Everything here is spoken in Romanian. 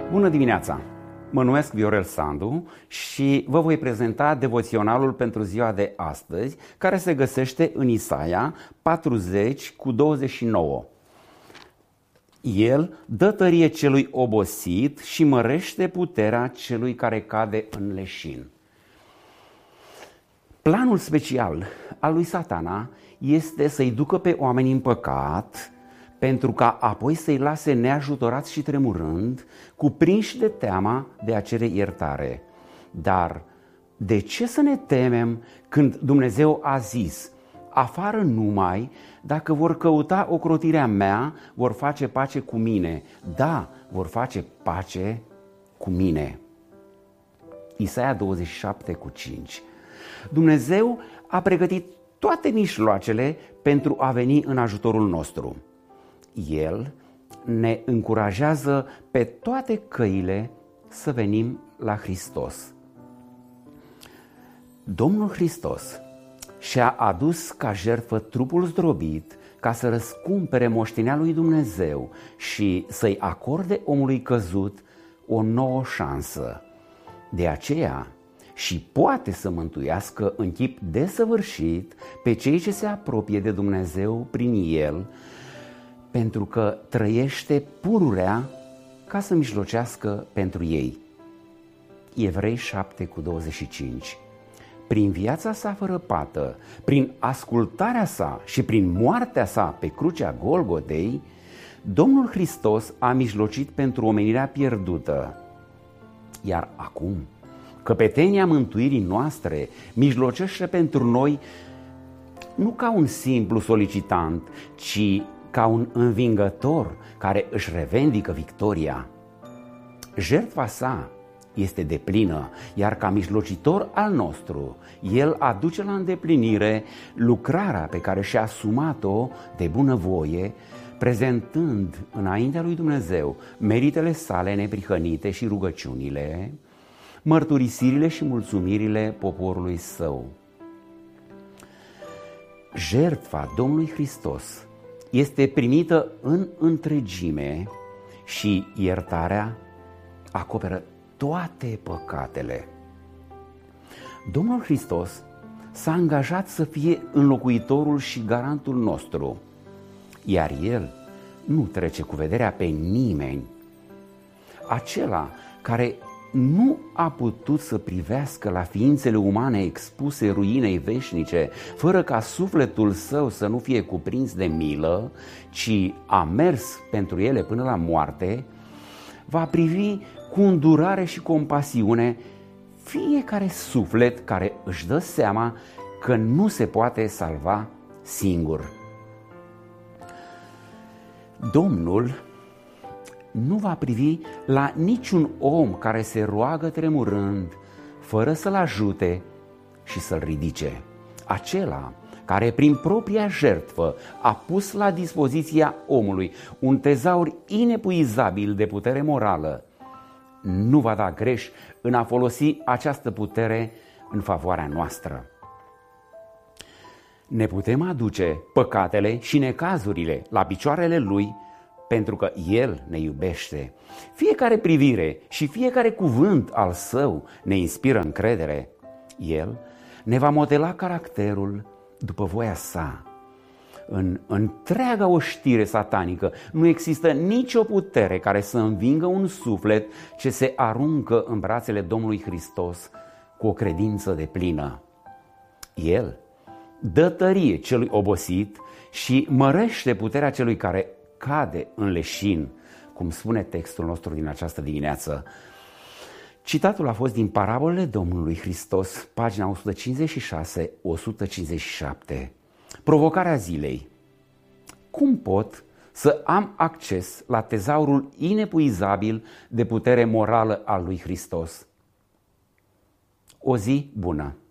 Bună dimineața! Mă numesc Viorel Sandu și vă voi prezenta devoționalul pentru ziua de astăzi, care se găsește în Isaia 40:29. El dă tărie celui obosit și mărește puterea celui care cade în leșin. Planul special al lui Satana este să-i ducă pe oameni în păcat, pentru ca apoi să-i lase neajutorați și tremurând, cuprinși de teama de a cere iertare. Dar de ce să ne temem când Dumnezeu a zis: afară numai dacă vor căuta ocrotirea mea, vor face pace cu mine. Da, vor face pace cu mine. Isaia 27:5. Dumnezeu a pregătit toate mijloacele pentru a veni în ajutorul nostru. El ne încurajează pe toate căile să venim la Hristos. Domnul Hristos și-a adus ca jertfă trupul zdrobit ca să răscumpere moștenea lui Dumnezeu și să-i acorde omului căzut o nouă șansă. De aceea și poate să mântuiască în chip desăvârșit pe cei ce se apropie de Dumnezeu prin El, pentru că trăiește pururea ca să mijlocească pentru ei. Evrei 7:25. Prin viața sa fără pată, prin ascultarea sa și prin moartea sa pe crucea Golgotei, Domnul Hristos a mijlocit pentru omenirea pierdută. Iar acum, căpetenia mântuirii noastre mijlocește pentru noi nu ca un simplu solicitant, ci ca un învingător care își revendică victoria. Jertfa sa este deplină, iar ca mijlocitor al nostru, El aduce la îndeplinire lucrarea pe care și-a asumat-o de bunăvoie, prezentând înaintea lui Dumnezeu meritele sale neprihănite și rugăciunile, mărturisirile și mulțumirile poporului său. Jertfa Domnului Hristos este primită în întregime și iertarea acoperă toate păcatele. Domnul Hristos s-a angajat să fie înlocuitorul și garantul nostru, iar El nu trece cu vederea pe nimeni. Acela care nu a putut să privească la ființele umane expuse ruinei veșnice, fără ca sufletul său să nu fie cuprins de milă, ci a mers pentru ele până la moarte, va privi cu îndurare și compasiune fiecare suflet care își dă seama că nu se poate salva singur. Domnul nu va privi la niciun om care se roagă tremurând, fără să-l ajute și să-l ridice. Acela care prin propria jertfă a pus la dispoziția omului un tezaur inepuizabil de putere morală, nu va da greș în a folosi această putere în favoarea noastră. Ne putem aduce păcatele și necazurile la picioarele Lui, pentru că El ne iubește. Fiecare privire și fiecare cuvânt al Său ne inspiră încredere. El ne va modela caracterul după voia Sa. În întreaga oștire satanică nu există nicio putere care să învingă un suflet ce se aruncă în brațele Domnului Hristos cu o credință deplină. El dă tărie celui obosit și mărește puterea celui care cade în leșin, cum spune textul nostru din această dimineață. Citatul a fost din Parabolele Domnului Hristos, pagina 156-157. Provocarea zilei. Cum pot să am acces la tezaurul inepuizabil de putere morală al lui Hristos? O zi bună!